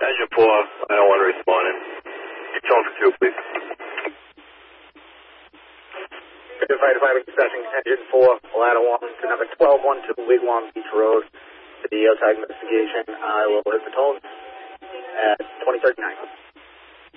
Engine 4, I don't want to respond. Tone for 2, please. Fire Department dispatching Engine 4, ladder 1 to number 1212 Wigwam Beach Road. For the outside investigation, I will hit the tone at 2039.